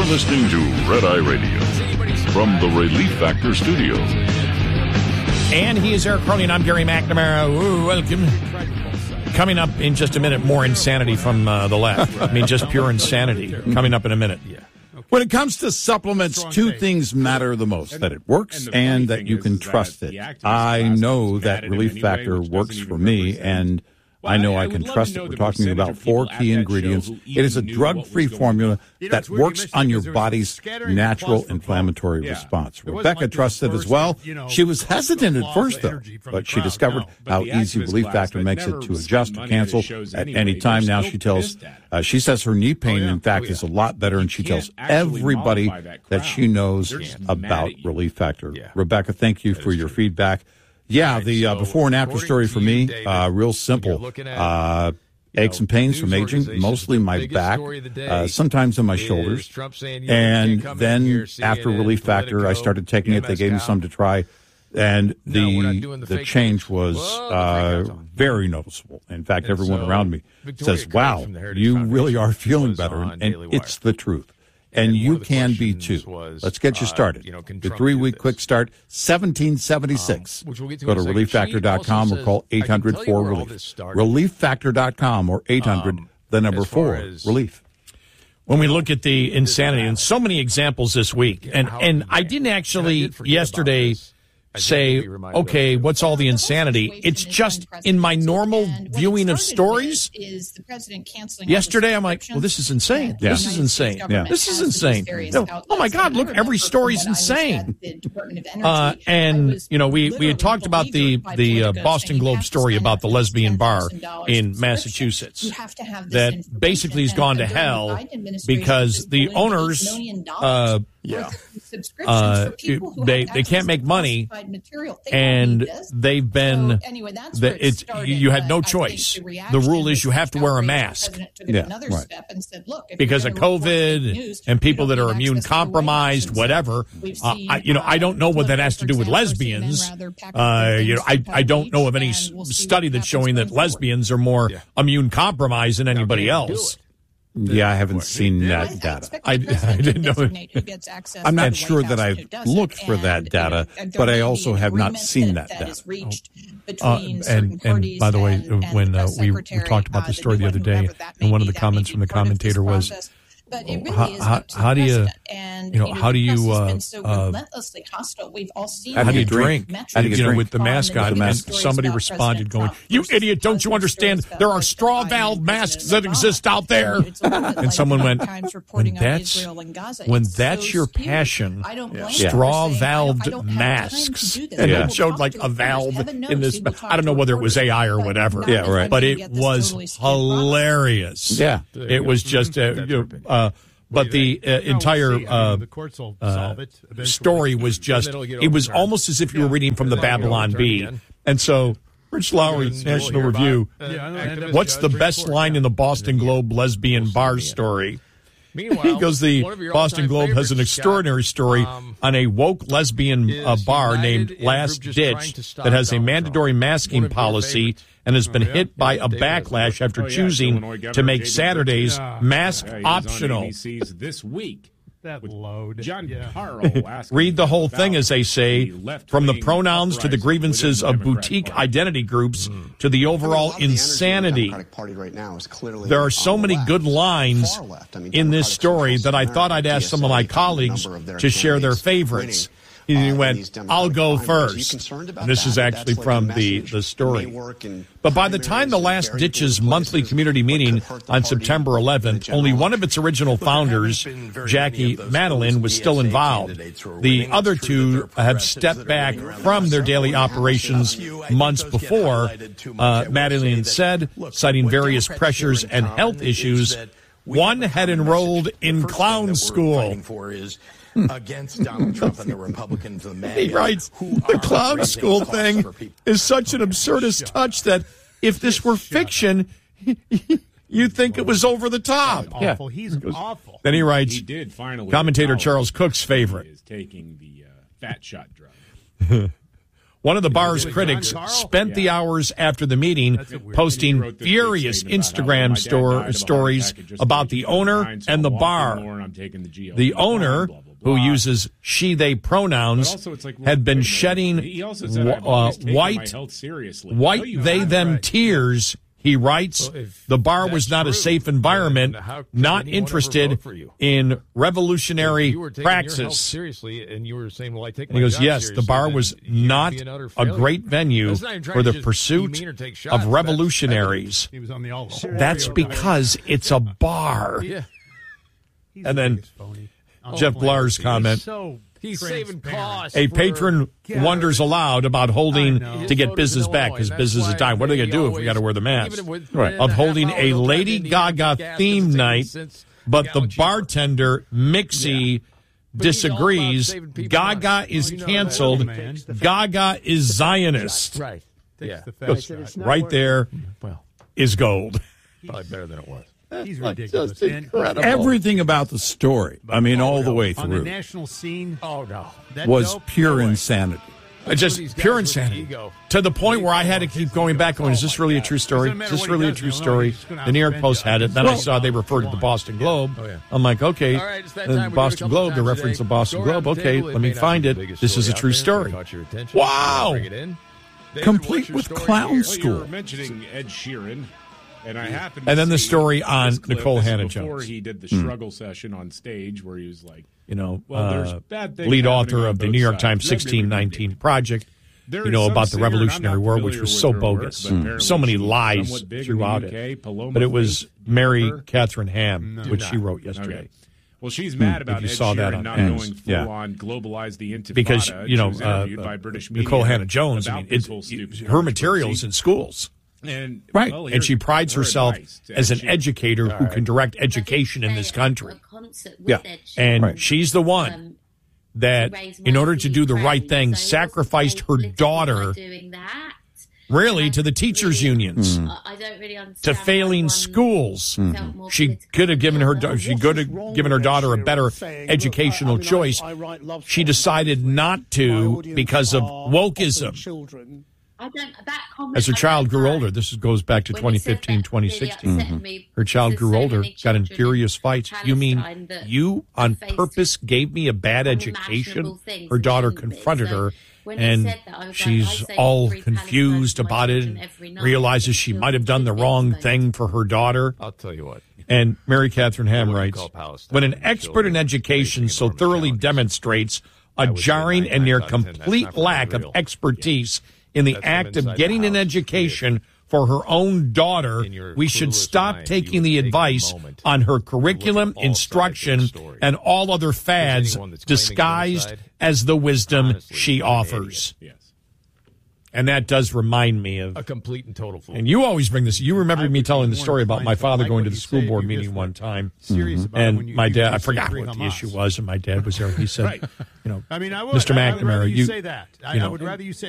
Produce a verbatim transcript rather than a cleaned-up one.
listening to Red Eye Radio from the Relief Factor Studios. And he is Eric Crowley, and I'm Gary McNamara. Ooh, welcome. Coming up in just a minute, more insanity from uh, the left. I mean, just pure insanity. Coming up in a minute. Yeah. When it comes to supplements, two things matter the most, that it works and that you can trust it. I know that Relief Factor works for me, and I know I can trust it. We're talking about four key ingredients. It is a drug-free formula that works on your body's natural inflammatory response. Rebecca trusts it as well. She was hesitant at first, though, but she discovered how easy Relief Factor makes it to adjust or cancel at any time. Now she tells, uh, she says her knee pain, in fact, is a lot better, and she tells everybody that she knows about Relief Factor. Rebecca, thank you for your feedback. Yeah, right, the uh, so before and after story for me, David, uh, real simple. Uh, aches and pains from aging, mostly my back, uh, sometimes in my shoulders. And then after Relief Factor, I started taking it. They gave me some to try. And the the change was uh, very noticeable. In fact, everyone around me says, wow, you really are feeling better. And it's the truth. And, and you can be too. Was, Let's get you started. Uh, you know, the three-week quick start, seventeen seventy-six. Um, we'll Go to relief factor dot com or call eight hundred four relief. relief factor dot com or eight hundred, um, the number four, relief. When we look at the insanity, and so many examples this week, and, and I didn't actually yesterday say, okay, what's all the insanity? It's just in my normal viewing of stories. Yesterday, I'm like, well, this is insane. Yeah. This is insane. Yeah. This is insane. No, oh, my God, look, every story's insane. Uh, and, you know, we, we had talked about the, the uh, Boston Globe story about the lesbian bar in Massachusetts that basically has gone to hell because the owners uh, yeah. Uh, they they can't make money, and they've been. The, it's you had no choice. The rule is you have to wear a mask. Yeah, right. Because of COVID and people that are immune compromised, whatever. Uh, I, you know, I don't know what that has to do with lesbians. Uh, you know, I I don't know of any study that's showing that lesbians are more immune compromised than anybody else. Yeah, I haven't seen that data. I, I didn't know it. I'm not sure that I've looked for that data, but I also have not seen that data. Uh, and, and by the way, when uh, we, we talked about the story the other day, and one of the comments from the commentator was, But it really how, is how, how do you, and, you know, you know, how do you, uh, so relentlessly hostile. We've all seen how do you drink? How do you, you know, with the mask on? And somebody responded going, you idiot, don't you understand? There are straw valve masks that exist out there. And someone went, when that's, when that's your passion, straw valved masks. And it showed like a valve in this, I don't know whether it was A I or whatever. Yeah, right. But it was hilarious. Yeah. It was just, uh, you know, uh, but the uh, entire uh, uh, story was just, it was almost as if you were reading from the Babylon Bee. And so, Rich Lowry, National Review, what's the best line in the Boston Globe lesbian bar story? He goes, the Boston Globe has an extraordinary story on a woke lesbian uh, bar named Last Ditch that has a mandatory masking policy and has been hit by a backlash after choosing to make Saturdays mask optional. This week. That load. John yeah. Read the whole thing, as they say, from the pronouns to the grievances of boutique identity groups mm. to the overall insanity. There are so many good lines in this story that I thought I'd ask some of my colleagues to share their favorites. He went, I'll go first. And this is actually from the, the story. But by the time the Last Ditch's monthly community meeting on September eleventh, only one of its original founders, Jackie Madeline, was still involved. The other two have stepped back from their daily operations months before. Uh, Madeline said, citing various pressures and health issues, one had enrolled in clown school. Against Donald Trump and the Republicans and the media. He writes, the clown school thing is such an absurdist touch that if this were fiction, you'd think it was over the top. Yeah. Awful. He's goes, awful. Then he writes, he did finally commentator Charles Cook's favorite. Is taking the uh, fat shot drug. One of the bar's critics spent the hours after the meeting posting furious Instagram store, stories about the owner and the bar. The owner, who uses she, they pronouns, had been shedding uh, white, white they, them tears. He writes, the bar was not a safe environment, not interested in revolutionary praxis. Seriously, and you were saying, well, I take and he goes, yes, the bar was not a great venue for the pursuit of revolutionaries. That's because it's a bar. And then Jeff Glar's comment. He's saving costs. A patron wonders aloud about holding to get business back because business is dying. What are they going to do if we got to wear the mask? Right. Of holding a Lady Gaga theme night, but the bartender, Mixie, disagrees. Gaga is canceled. Gaga is Zionist. Right. Yeah. Right there is gold. Probably better than it was. He's ridiculous. Just incredible. Everything about the story, I mean, all the way through, on the national scene, oh no, was pure insanity. Just pure insanity. To the point where I had to keep going back going, is this really a true story? Is this really a true story? The New York Post had it. Then I saw they referred to the Boston Globe. I'm like, okay, the Boston Globe, the reference to Boston Globe. Okay, let me find it. This is a true story. Wow. Complete with clown school. You were mentioning Ed Sheeran. And I happened and then the story on clip, Nicole Hannah before Jones. He did the struggle mm. session on stage where he was like, you know, well, there's uh, bad things lead author of the New York sides. Times sixteen nineteen Project, there you know, about the singer, Revolutionary War, which was so bogus. Work, mm. So many lies throughout it. But it was Mary Catherine Ham, no, which she wrote yesterday. Okay. Well, she's mad about Ed Sheeran not Hans. going full yeah. on globalize the Intifada. Because, you know, uh, by British Nicole Hannah Jones, I mean, it, her materials in schools. And, right, well, and she prides herself as an educator who can direct education in this country. Yeah, and right. she's the one that, in order to do the right thing, sacrificed her daughter, really, to the teachers' unions, mm. to failing schools. Mm-hmm. She could have given her she could have given her daughter a better educational choice. She decided not to because of wokeism. I don't, that comment, As her child grew older, this goes back to twenty fifteen, twenty sixteen. Mm-hmm. Her child grew older, got in furious fights. You mean you on purpose gave me a bad education? Her daughter confronted her, and she's all confused about it and realizes she might have done the wrong thing for her daughter. I'll tell you what. And Mary Catherine Ham writes, when an expert in education so thoroughly demonstrates a jarring and near complete lack of expertise in the act of getting an education for her own daughter, we should stop taking the advice on her curriculum, instruction, and all other fads disguised as the wisdom she offers. And that does remind me of a complete and total fool. And you always bring this. You remember me telling the story about my father going to the school board meeting one time, mm-hmm. and my dad. I forgot what the issue was, and my dad was there. He said, "You know, Mister McNamara, you say that. You know, I would rather you say."